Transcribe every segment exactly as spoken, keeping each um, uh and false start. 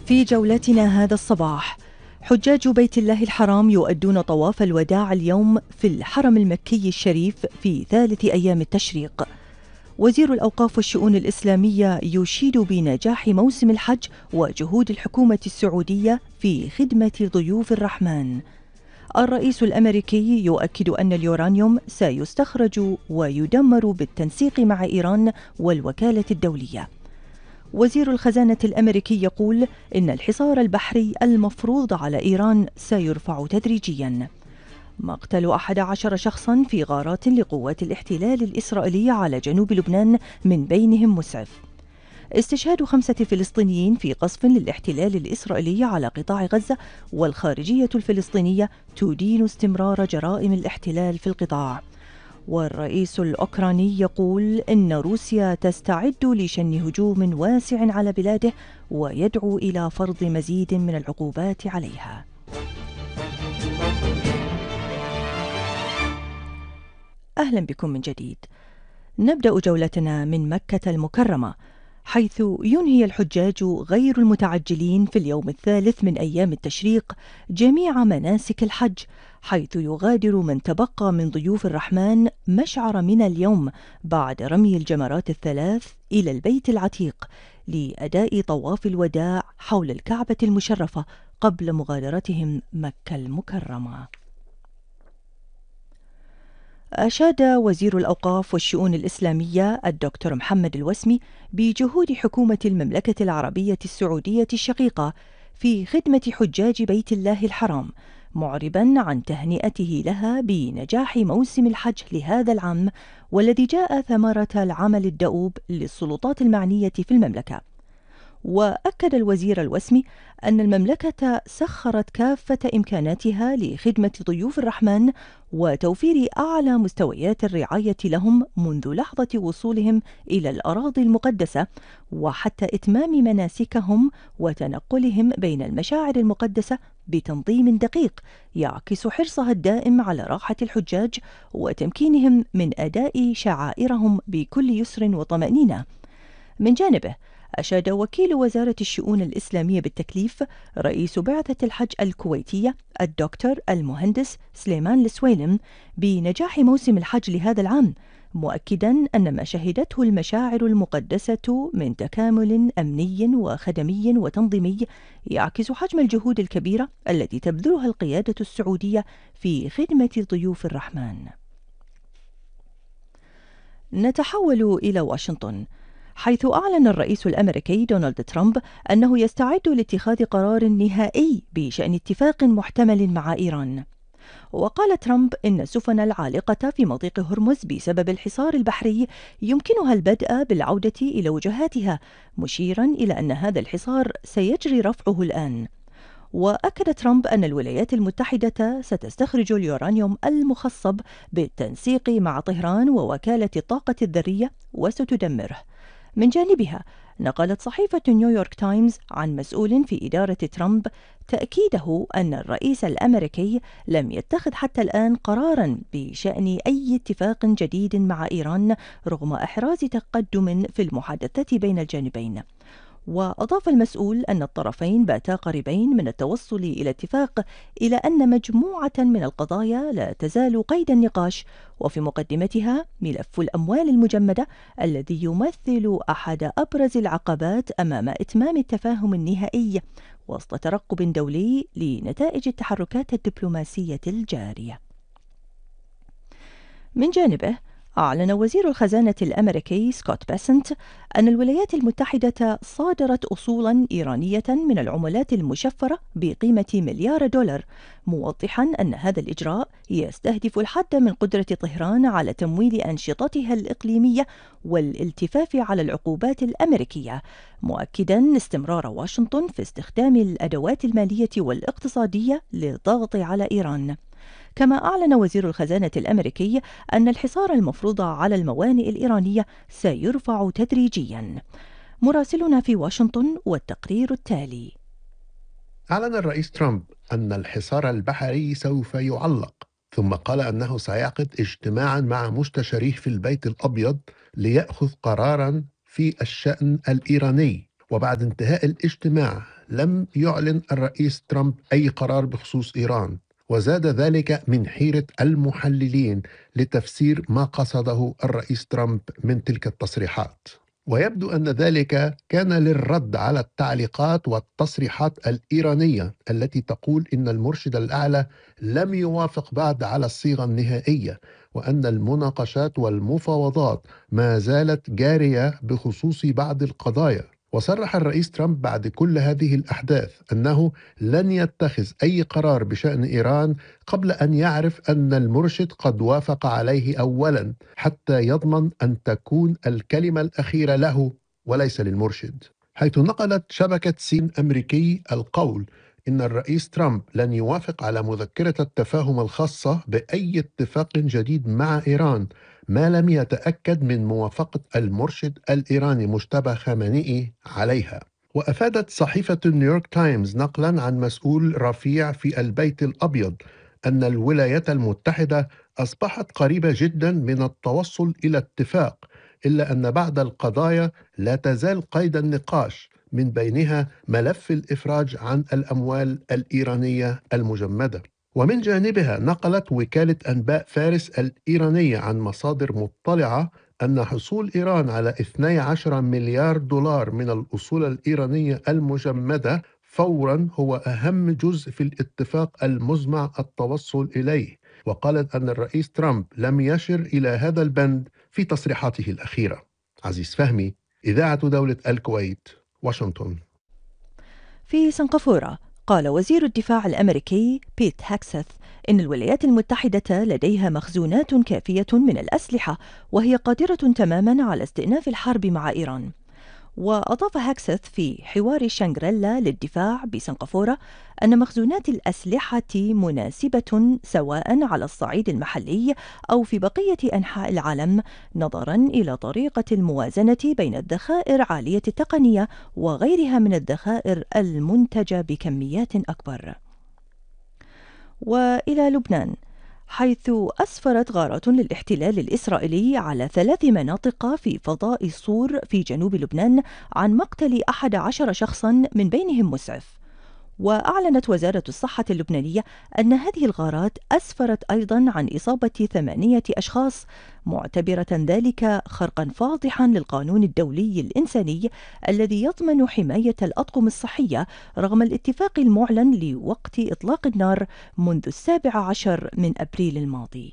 في جولتنا هذا الصباح، حجاج بيت الله الحرام يؤدون طواف الوداع اليوم في الحرم المكي الشريف في ثالث أيام التشريق. وزير الأوقاف والشؤون الإسلامية يشيد بنجاح موسم الحج وجهود الحكومة السعودية في خدمة ضيوف الرحمن. الرئيس الأمريكي يؤكد أن اليورانيوم سيستخرج ويدمر بالتنسيق مع إيران والوكالة الدولية. وزير الخزانة الأمريكي يقول إن الحصار البحري المفروض على إيران سيرفع تدريجياً. مقتل أحد عشر شخصاً في غارات لقوات الاحتلال الإسرائيلي على جنوب لبنان من بينهم مسعف. استشهاد خمسة فلسطينيين في قصف للاحتلال الإسرائيلي على قطاع غزة، والخارجية الفلسطينية تدين استمرار جرائم الاحتلال في القطاع. والرئيس الأوكراني يقول إن روسيا تستعد لشن هجوم واسع على بلاده ويدعو إلى فرض مزيد من العقوبات عليها. أهلا بكم من جديد. نبدأ جولتنا من مكة المكرمة، حيث ينهي الحجاج غير المتعجلين في اليوم الثالث من أيام التشريق جميع مناسك الحج، حيث يغادر من تبقى من ضيوف الرحمن مشعر منى اليوم بعد رمي الجمرات الثلاث إلى البيت العتيق لأداء طواف الوداع حول الكعبة المشرفة قبل مغادرتهم مكة المكرمة. أشاد وزير الأوقاف والشؤون الإسلامية الدكتور محمد الوسمي بجهود حكومة المملكة العربية السعودية الشقيقة في خدمة حجاج بيت الله الحرام، معربا عن تهنئته لها بنجاح موسم الحج لهذا العام، والذي جاء ثمرة العمل الدؤوب للسلطات المعنية في المملكة. وأكد الوزير الوسمي أن المملكة سخرت كافة إمكاناتها لخدمة ضيوف الرحمن وتوفير أعلى مستويات الرعاية لهم منذ لحظة وصولهم إلى الأراضي المقدسة، وحتى إتمام مناسكهم وتنقلهم بين المشاعر المقدسة بتنظيم دقيق يعكس حرصها الدائم على راحة الحجاج وتمكينهم من أداء شعائرهم بكل يسر وطمأنينة. من جانبه، أشاد وكيل وزارة الشؤون الإسلامية بالتكليف رئيس بعثة الحج الكويتية الدكتور المهندس سليمان السويلم بنجاح موسم الحج لهذا العام، مؤكدا أن ما شهدته المشاعر المقدسة من تكامل أمني وخدمي وتنظيمي يعكس حجم الجهود الكبيرة التي تبذلها القيادة السعودية في خدمة ضيوف الرحمن. نتحول إلى واشنطن، حيث أعلن الرئيس الأمريكي دونالد ترامب أنه يستعد لاتخاذ قرار نهائي بشأن اتفاق محتمل مع إيران. وقال ترامب إن السفن العالقة في مضيق هرمز بسبب الحصار البحري يمكنها البدء بالعودة إلى وجهاتها، مشيرا إلى أن هذا الحصار سيجري رفعه الآن. وأكد ترامب أن الولايات المتحدة ستستخرج اليورانيوم المخصب بالتنسيق مع طهران ووكالة الطاقة الذرية وستدمره. من جانبها، نقلت صحيفة نيويورك تايمز عن مسؤول في إدارة ترامب تأكيده أن الرئيس الأمريكي لم يتخذ حتى الآن قراراً بشأن أي اتفاق جديد مع إيران رغم إحراز تقدم في المحادثات بين الجانبين. وأضاف المسؤول أن الطرفين باتا قريبين من التوصل إلى اتفاق، إلى أن مجموعة من القضايا لا تزال قيد النقاش، وفي مقدمتها ملف الأموال المجمدة الذي يمثل أحد أبرز العقبات أمام إتمام التفاهم النهائي وسط ترقب دولي لنتائج التحركات الدبلوماسية الجارية. من جانبه، أعلن وزير الخزانة الأمريكي سكوت بيسنت أن الولايات المتحدة صادرت أصولا إيرانية من العملات المشفرة بقيمة مليار دولار، موضحا أن هذا الإجراء يستهدف الحد من قدرة طهران على تمويل أنشطتها الإقليمية والالتفاف على العقوبات الأمريكية، مؤكدا استمرار واشنطن في استخدام الأدوات المالية والاقتصادية للضغط على إيران. كما أعلن وزير الخزانة الأمريكي أن الحصار المفروض على الموانئ الإيرانية سيرفع تدريجيا. مراسلنا في واشنطن والتقرير التالي. أعلن الرئيس ترامب أن الحصار البحري سوف يعلق، ثم قال أنه سيعقد اجتماعا مع مستشاريه في البيت الأبيض ليأخذ قرارا في الشأن الإيراني. وبعد انتهاء الاجتماع لم يعلن الرئيس ترامب أي قرار بخصوص إيران، وزاد ذلك من حيرة المحللين لتفسير ما قصده الرئيس ترامب من تلك التصريحات. ويبدو أن ذلك كان للرد على التعليقات والتصريحات الإيرانية التي تقول إن المرشد الأعلى لم يوافق بعد على الصيغة النهائية، وأن المناقشات والمفاوضات ما زالت جارية بخصوص بعض القضايا. وصرح الرئيس ترامب بعد كل هذه الأحداث أنه لن يتخذ أي قرار بشأن إيران قبل أن يعرف أن المرشد قد وافق عليه أولا، حتى يضمن أن تكون الكلمة الأخيرة له وليس للمرشد. حيث نقلت شبكة سين أمريكي القول إن الرئيس ترامب لن يوافق على مذكرة التفاهم الخاصة بأي اتفاق جديد مع إيران ما لم يتأكد من موافقة المرشد الإيراني مجتبى خامنئي عليها. وأفادت صحيفة نيويورك تايمز نقلا عن مسؤول رفيع في البيت الأبيض أن الولايات المتحدة أصبحت قريبة جدا من التوصل إلى اتفاق، إلا أن بعض القضايا لا تزال قيد النقاش، من بينها ملف الإفراج عن الأموال الإيرانية المجمدة. ومن جانبها نقلت وكالة أنباء فارس الإيرانية عن مصادر مطلعة أن حصول إيران على اثني عشر مليار دولار من الأصول الإيرانية المجمدة فورا هو أهم جزء في الاتفاق المزمع التوصل إليه. وقالت أن الرئيس ترامب لم يشر إلى هذا البند في تصريحاته الأخيرة. عزيز فهمي، إذاعة دولة الكويت، واشنطن. في سنغافورة، قال وزير الدفاع الأمريكي بيت هاكسث إن الولايات المتحدة لديها مخزونات كافية من الأسلحة، وهي قادرة تماما على استئناف الحرب مع إيران. وأضاف هاكسث في حوار شانغريلا للدفاع بسنغافورة أن مخزونات الأسلحة مناسبة سواء على الصعيد المحلي أو في بقية أنحاء العالم، نظرا إلى طريقة الموازنة بين الذخائر عالية التقنية وغيرها من الذخائر المنتجة بكميات أكبر. وإلى لبنان، حيث أسفرت غارات للاحتلال الإسرائيلي على ثلاث مناطق في فضاء صور في جنوب لبنان عن مقتل أحد عشر شخصا من بينهم مسعف. وأعلنت وزارة الصحة اللبنانية أن هذه الغارات أسفرت أيضا عن إصابة ثمانية أشخاص، معتبرة ذلك خرقا فاضحا للقانون الدولي الإنساني الذي يضمن حماية الأطقم الصحية رغم الاتفاق المعلن لوقت إطلاق النار منذ السابع عشر من أبريل الماضي.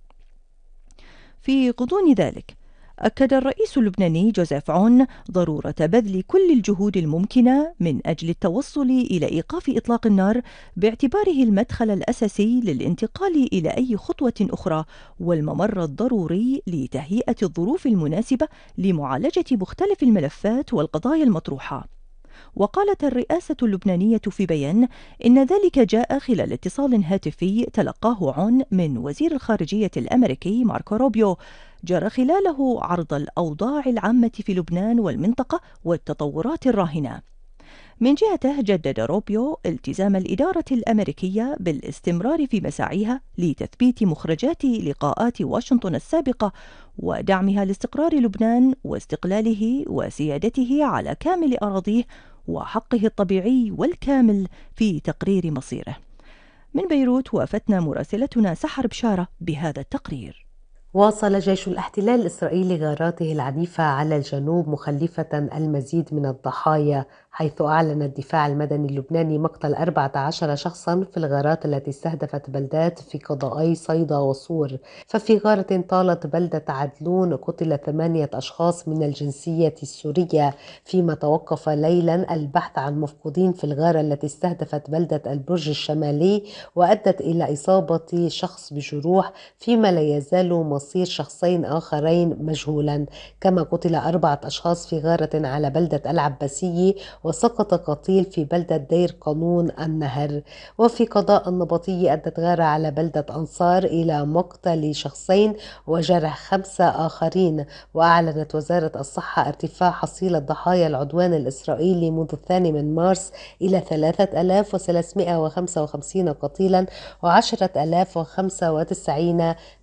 في غضون ذلك، أكد الرئيس اللبناني جوزيف عون ضرورة بذل كل الجهود الممكنة من أجل التوصل إلى إيقاف إطلاق النار، باعتباره المدخل الأساسي للانتقال إلى أي خطوة أخرى والممر الضروري لتهيئة الظروف المناسبة لمعالجة مختلف الملفات والقضايا المطروحة. وقالت الرئاسة اللبنانية في بيان إن ذلك جاء خلال اتصال هاتفي تلقاه عون من وزير الخارجية الأمريكي ماركو روبيو، جرى خلاله عرض الأوضاع العامة في لبنان والمنطقة والتطورات الراهنة. من جهته، جدد روبيو التزام الإدارة الأمريكية بالاستمرار في مساعيها لتثبيت مخرجات لقاءات واشنطن السابقة ودعمها لاستقرار لبنان واستقلاله وسيادته على كامل أراضيه وحقه الطبيعي والكامل في تقرير مصيره. من بيروت وافتنا مراسلتنا سحر بشارة بهذا التقرير. واصل جيش الاحتلال الإسرائيلي غاراته العنيفة على الجنوب مخلفة المزيد من الضحايا، حيث أعلن الدفاع المدني اللبناني مقتل أربعة عشر شخصا في الغارات التي استهدفت بلدات في قضائي صيدا وصور. ففي غارة طالت بلدة عدلون قتل ثمانية أشخاص من الجنسية السورية، فيما توقف ليلا البحث عن مفقودين في الغارة التي استهدفت بلدة البرج الشمالي وأدت إلى إصابة شخص بجروح، فيما لا يزال مصير شخصين آخرين مجهولا. كما قتل أربعة أشخاص في غارة على بلدة العباسية، وسقط قتيل في بلدة دير قانون النهر. وفي قضاء النبطية أدت غارة على بلدة أنصار إلى مقتل شخصين وجرح خمسة آخرين. وأعلنت وزارة الصحة ارتفاع حصيلة ضحايا العدوان الإسرائيلي منذ الثاني من مارس إلى ثلاثة آلاف وثلاثمائة وخمسة وخمسين قتيلا وعشرة آلاف وخمسة وتسعين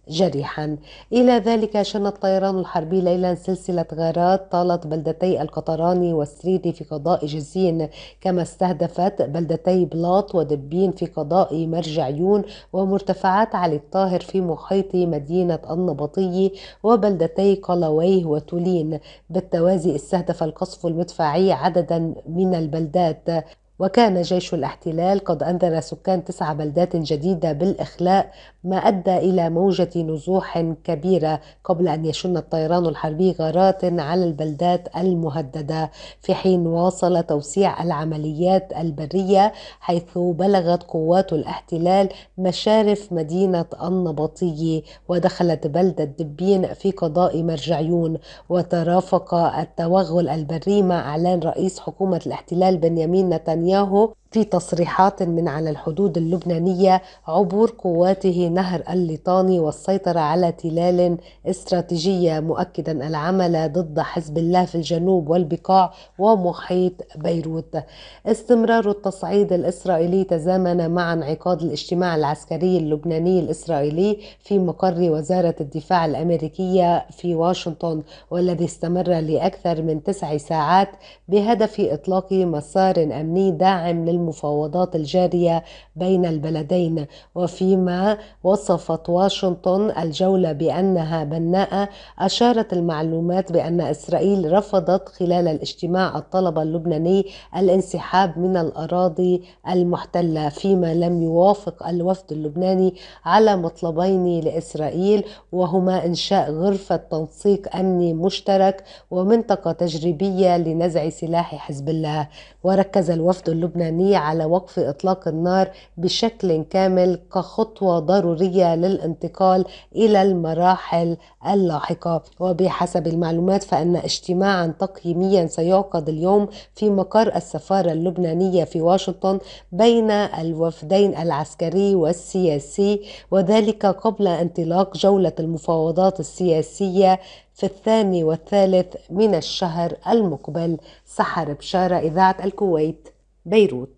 جريحا. إلى ذلك شن الطيران الحربي ليلا سلسلة غارات طالت بلدتي القطراني والسريري في قضاء جزين، كما استهدفت بلدتي بلاط ودبين في قضاء مرج عيون، ومرتفعات علي الطاهر في محيط مدينة النبطي، وبلدتي قلويه وتولين. بالتوازي استهدف القصف المدفعي عددا من البلدات. وكان جيش الاحتلال قد أنذر سكان تسع بلدات جديدة بالإخلاء، ما أدى إلى موجة نزوح كبيرة قبل أن يشن الطيران الحربي غارات على البلدات المهددة، في حين واصل توسيع العمليات البرية، حيث بلغت قوات الاحتلال مشارف مدينة النبطي ودخلت بلدة دبين في قضاء مرجعيون. وترافق التوغل البري مع إعلان رئيس حكومة الاحتلال بنيامين نتنياهو في تصريحات من على الحدود اللبنانية عبور قواته نهر الليطاني والسيطرة على تلال استراتيجية، مؤكدا العمل ضد حزب الله في الجنوب والبقاع ومحيط بيروت. استمرار التصعيد الإسرائيلي تزامن مع انعقاد الاجتماع العسكري اللبناني الإسرائيلي في مقر وزارة الدفاع الأمريكية في واشنطن، والذي استمر لأكثر من تسع ساعات بهدف إطلاق مسار أمني داعم للمفاوضات الجارية بين البلدين. وفيما وصفت واشنطن الجولة بأنها بناءة، أشارت المعلومات بأن إسرائيل رفضت خلال الاجتماع الطلب اللبناني الانسحاب من الأراضي المحتلة، فيما لم يوافق الوفد اللبناني على مطلبين لإسرائيل، وهما إنشاء غرفة تنسيق أمني مشترك ومنطقة تجريبية لنزع سلاح حزب الله. وركز الوفد اللبناني على وقف إطلاق النار بشكل كامل كخطوة ضرورية للانتقال إلى المراحل اللاحقة. وبحسب المعلومات فإن اجتماعا تقييميا سيعقد اليوم في مقر السفارة اللبنانية في واشنطن بين الوفدين العسكري والسياسي، وذلك قبل انطلاق جولة المفاوضات السياسية في الثاني والثالث من الشهر المقبل. سحر بشارة، إذاعة الكويت، بيروت.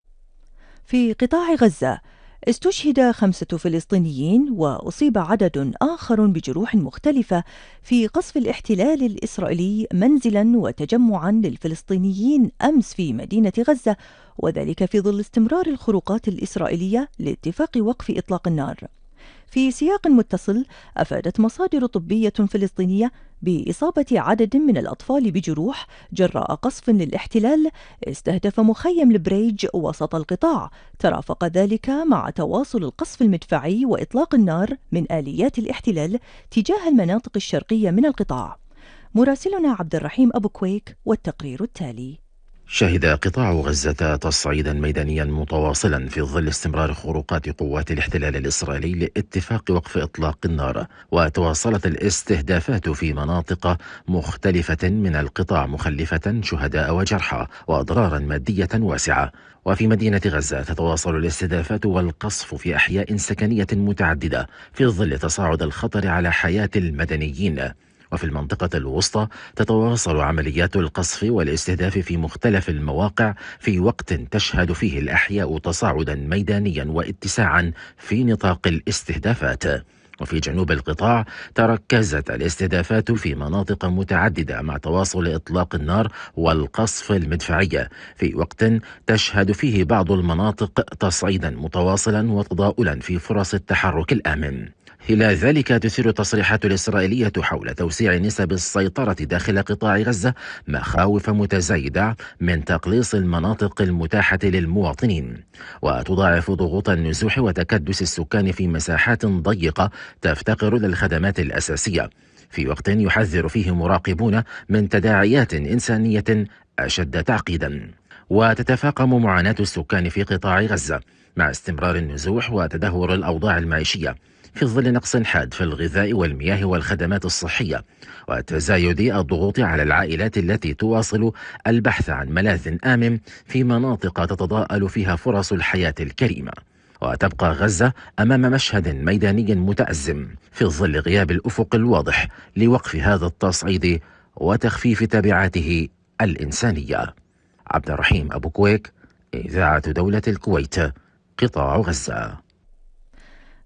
في قطاع غزة استشهد خمسة فلسطينيين وأصيب عدد آخر بجروح مختلفة في قصف الاحتلال الإسرائيلي منزلا وتجمعا للفلسطينيين أمس في مدينة غزة، وذلك في ظل استمرار الخروقات الإسرائيلية لاتفاق وقف إطلاق النار. في سياق متصل، أفادت مصادر طبية فلسطينية بإصابة عدد من الأطفال بجروح جراء قصف للاحتلال استهدف مخيم البريج وسط القطاع، ترافق ذلك مع تواصل القصف المدفعي وإطلاق النار من آليات الاحتلال تجاه المناطق الشرقية من القطاع. مراسلنا عبد الرحيم أبو كويك والتقرير التالي. شهد قطاع غزة تصعيدا ميدانيا متواصلا في ظل استمرار خروقات قوات الاحتلال الإسرائيلي لاتفاق وقف إطلاق النار، وتواصلت الاستهدافات في مناطق مختلفة من القطاع مخلفة شهداء وجرحى وأضرارا مادية واسعة. وفي مدينة غزة تتواصل الاستهدافات والقصف في أحياء سكنية متعددة في ظل تصاعد الخطر على حياة المدنيين. وفي المنطقة الوسطى تتواصل عمليات القصف والاستهداف في مختلف المواقع في وقت تشهد فيه الأحياء تصاعدا ميدانيا واتساعا في نطاق الاستهدافات. وفي جنوب القطاع تركزت الاستهدافات في مناطق متعددة مع تواصل إطلاق النار والقصف المدفعي في وقت تشهد فيه بعض المناطق تصعيدا متواصلا وتضاؤلا في فرص التحرك الآمن. إلى ذلك تثير التصريحات الإسرائيلية حول توسيع نسب السيطرة داخل قطاع غزة مخاوف متزايدة من تقليص المناطق المتاحة للمواطنين، وتضاعف ضغوط النزوح وتكدس السكان في مساحات ضيقة تفتقر للخدمات الأساسية، في وقت يحذر فيه مراقبون من تداعيات إنسانية أشد تعقيدا. وتتفاقم معاناة السكان في قطاع غزة مع استمرار النزوح وتدهور الأوضاع المعيشية في ظل نقص حاد في الغذاء والمياه والخدمات الصحية، وتزايد الضغوط على العائلات التي تواصل البحث عن ملاذ آمن في مناطق تتضاءل فيها فرص الحياة الكريمة. وتبقى غزة أمام مشهد ميداني متأزم في ظل غياب الأفق الواضح لوقف هذا التصعيد وتخفيف تبعاته الإنسانية. عبد الرحيم أبو كويك، إذاعة دولة الكويت، قطاع غزة.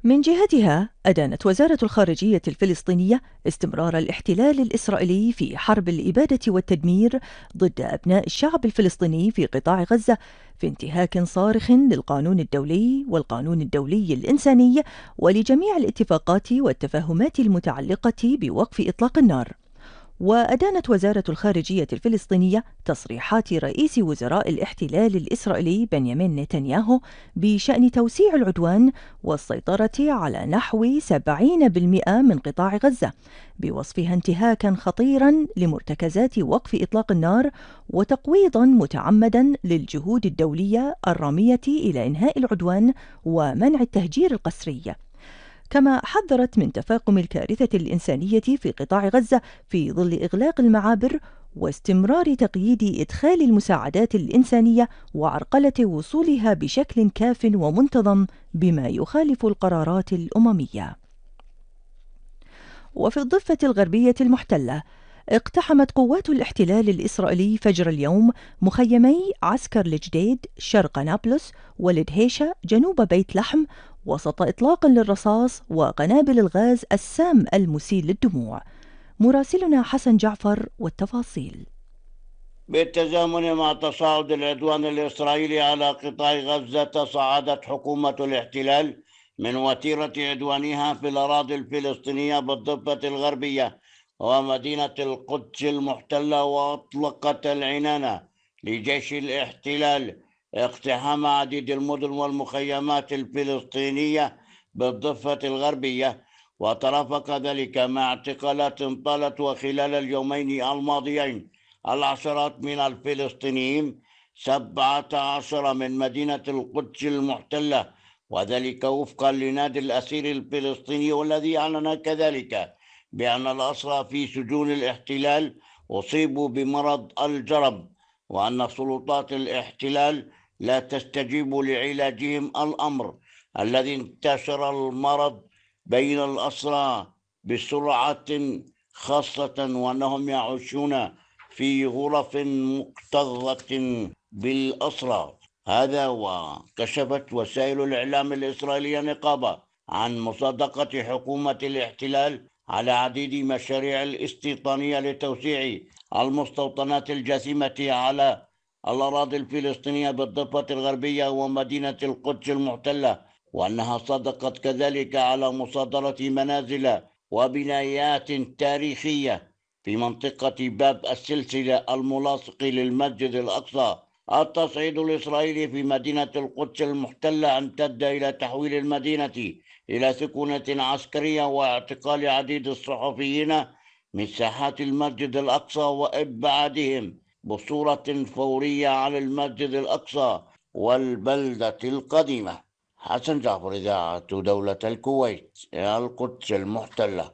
من جهتها أدانت وزارة الخارجية الفلسطينية استمرار الاحتلال الإسرائيلي في حرب الإبادة والتدمير ضد أبناء الشعب الفلسطيني في قطاع غزة في انتهاك صارخ للقانون الدولي والقانون الدولي الإنساني ولجميع الاتفاقات والتفاهمات المتعلقة بوقف إطلاق النار. وأدانت وزارة الخارجية الفلسطينية تصريحات رئيس وزراء الاحتلال الإسرائيلي بنيامين نتنياهو بشأن توسيع العدوان والسيطرة على نحو سبعين بالمئة من قطاع غزة، بوصفها انتهاكا خطيرا لمرتكزات وقف إطلاق النار وتقويضا متعمدا للجهود الدولية الرامية إلى إنهاء العدوان ومنع التهجير القسري. كما حذرت من تفاقم الكارثة الإنسانية في قطاع غزة في ظل إغلاق المعابر واستمرار تقييد إدخال المساعدات الإنسانية وعرقلة وصولها بشكل كاف ومنتظم بما يخالف القرارات الأممية. وفي الضفة الغربية المحتلة، اقتحمت قوات الاحتلال الإسرائيلي فجر اليوم مخيمي عسكر الجديد شرق نابلس والدهيشة جنوب بيت لحم وسط إطلاق للرصاص وقنابل الغاز السام المسيل للدموع. مراسلنا حسن جعفر والتفاصيل. بالتزامن مع تصاعد العدوان الإسرائيلي على قطاع غزة، تصاعدت حكومة الاحتلال من وتيرة عدوانها في الأراضي الفلسطينية بالضفة الغربية ومدينة القدس المحتلة، وأطلقت العنان لجيش الاحتلال اقتحام عديد المدن والمخيمات الفلسطينية بالضفة الغربية، وترافق ذلك مع اعتقالات طالت وخلال اليومين الماضيين العشرات من الفلسطينيين، سبعة عشر من مدينة القدس المحتلة، وذلك وفقا لنادي الأسير الفلسطيني، والذي أعلن كذلك بأن الأسرى في سجون الاحتلال أصيبوا بمرض الجرب، وأن سلطات الاحتلال لا تستجيب لعلاجهم، الأمر الذي انتشر المرض بين الأسرى بسرعة خاصة وأنهم يعيشون في غرف مكتظة بالأسرى. هذا وكشفت وسائل الإعلام الإسرائيلية نقابة عن مصادقة حكومة الاحتلال على عديد مشاريع الاستيطانية لتوسيع المستوطنات الجاثمة على الأراضي الفلسطينية بالضفة الغربية ومدينة القدس المحتلة، وأنها صدقت كذلك على مصادرة منازل وبنايات تاريخية في منطقة باب السلسلة الملاصق للمسجد الأقصى. التصعيد الإسرائيلي في مدينة القدس المحتلة امتد إلى تحويل المدينة إلى سكونة عسكرية واعتقال عديد الصحفيين من ساحات المسجد الأقصى وإبعادهم بصورة فورية على المسجد الأقصى والبلدة القديمة. حسن جعفر، إذاعة دولة الكويت، القدس المحتلة.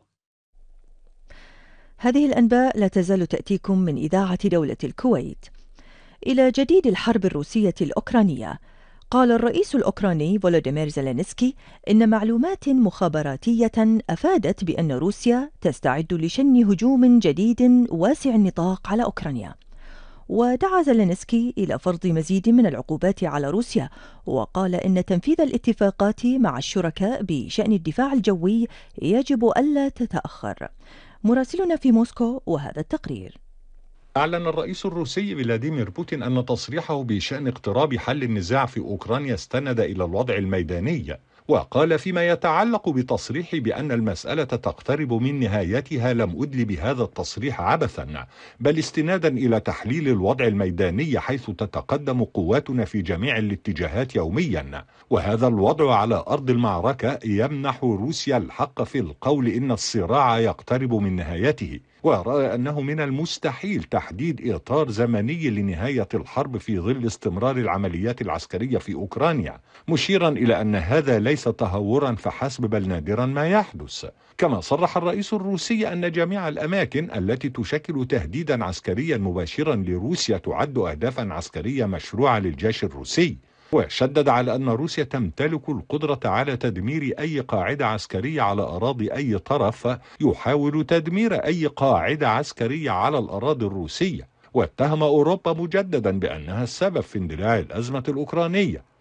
هذه الأنباء لا تزال تأتيكم من إذاعة دولة الكويت. إلى جديد الحرب الروسية الأوكرانية، قال الرئيس الأوكراني فولوديمير زيلينسكي إن معلومات مخابراتية أفادت بأن روسيا تستعد لشن هجوم جديد واسع النطاق على أوكرانيا. ودعا زيلينسكي إلى فرض مزيد من العقوبات على روسيا، وقال إن تنفيذ الاتفاقات مع الشركاء بشأن الدفاع الجوي يجب ألا تتأخر. مراسلنا في موسكو وهذا التقرير. أعلن الرئيس الروسي فلاديمير بوتين أن تصريحه بشأن اقتراب حل النزاع في أوكرانيا استند إلى الوضع الميداني، وقال فيما يتعلق بتصريحي بأن المسألة تقترب من نهايتها: لم أدل بهذا التصريح عبثا، بل استنادا إلى تحليل الوضع الميداني، حيث تتقدم قواتنا في جميع الاتجاهات يوميا، وهذا الوضع على أرض المعركة يمنح روسيا الحق في القول إن الصراع يقترب من نهايته، ورأى أنه من المستحيل تحديد إطار زمني لنهاية الحرب في ظل استمرار العمليات العسكرية في أوكرانيا، مشيرا إلى أن هذا ليس تهورا فحسب بل نادرا ما يحدث. كما صرح الرئيس الروسي أن جميع الأماكن التي تشكل تهديدا عسكريا مباشرا لروسيا تعد أهدافا عسكرية مشروعة للجيش الروسي، وشدد على أن روسيا تمتلك القدرة على تدمير أي قاعدة عسكرية على أراضي أي طرف يحاول تدمير أي قاعدة عسكرية على الأراضي الروسية، واتهم أوروبا مجددا بأنها السبب في اندلاع الأزمة الأوكرانية.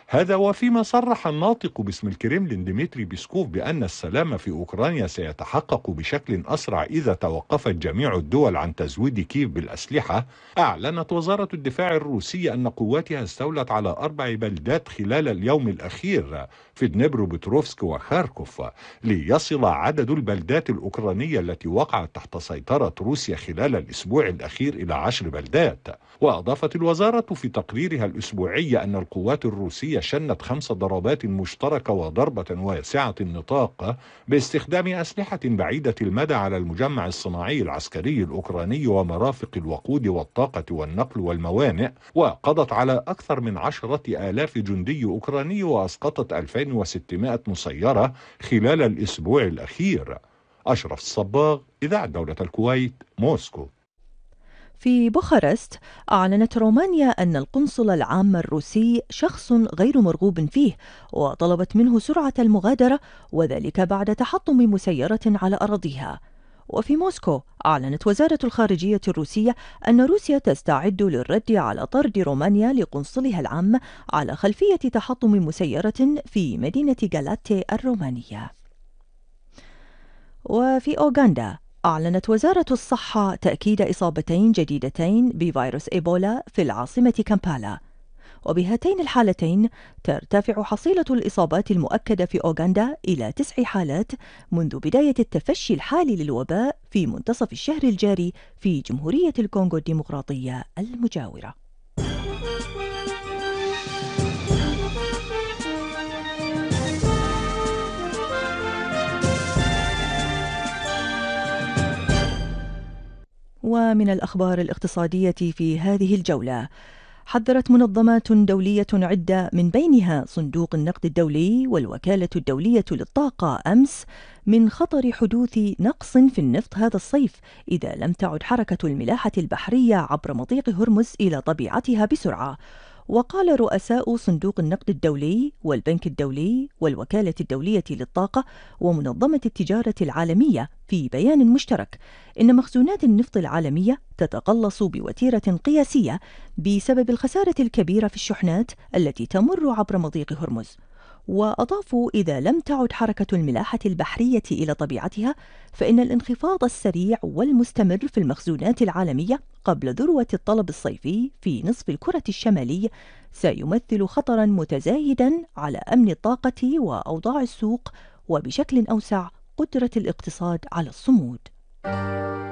هذا وفيما صرح الناطق باسم الكريملين ديمتري بيسكوف بأن السلام في أوكرانيا سيتحقق بشكل أسرع إذا توقفت جميع الدول عن تزويد كييف بالأسلحة. أعلنت وزارة الدفاع الروسية أن قواتها استولت على أربع بلدات خلال اليوم الأخير في دنيبروبتروفسك وخاركوف، ليصل عدد البلدات الأوكرانية التي وقعت تحت سيطرة روسيا خلال الأسبوع الأخير إلى عشر بلدات. وأضافت الوزارة في تقريرها الأسبوعي أن القوات الروسية شنت خمس ضربات مشتركة وضربة واسعة النطاق باستخدام أسلحة بعيدة المدى على المجمع الصناعي العسكري الأوكراني ومرافق الوقود والطاقة والنقل والموانئ، وقضت على أكثر من عشرة آلاف جندي أوكراني وأسقطت ألفين وستمائة مسيرة خلال الأسبوع الأخير. أشرف الصباغ، إذاعة دولة الكويت، موسكو. في بوخارست، أعلنت رومانيا أن القنصل العام الروسي شخص غير مرغوب فيه، وطلبت منه سرعة المغادرة، وذلك بعد تحطم مسيرة على أراضيها. وفي موسكو، أعلنت وزارة الخارجية الروسية أن روسيا تستعد للرد على طرد رومانيا لقنصلها العام على خلفية تحطم مسيرة في مدينة غالاتي الرومانية. وفي أوغندا، أعلنت وزارة الصحة تأكيد إصابتين جديدتين بفيروس إيبولا في العاصمة كامبالا، وبهاتين الحالتين ترتفع حصيلة الإصابات المؤكدة في أوغندا إلى تسع حالات منذ بداية التفشي الحالي للوباء في منتصف الشهر الجاري في جمهورية الكونغو الديمقراطية المجاورة. ومن الأخبار الاقتصادية في هذه الجولة، حذرت منظمات دولية عدة من بينها صندوق النقد الدولي والوكالة الدولية للطاقة أمس من خطر حدوث نقص في النفط هذا الصيف إذا لم تعد حركة الملاحة البحرية عبر مضيق هرمز إلى طبيعتها بسرعة. وقال رؤساء صندوق النقد الدولي والبنك الدولي والوكالة الدولية للطاقة ومنظمة التجارة العالمية في بيان مشترك إن مخزونات النفط العالمية تتقلص بوتيرة قياسية بسبب الخسارة الكبيرة في الشحنات التي تمر عبر مضيق هرمز. وأضافوا إذا لم تعد حركة الملاحة البحرية إلى طبيعتها فإن الانخفاض السريع والمستمر في المخزونات العالمية قبل ذروة الطلب الصيفي في نصف الكرة الشمالي سيمثل خطرا متزايدا على أمن الطاقة وأوضاع السوق وبشكل أوسع قدرة الاقتصاد على الصمود.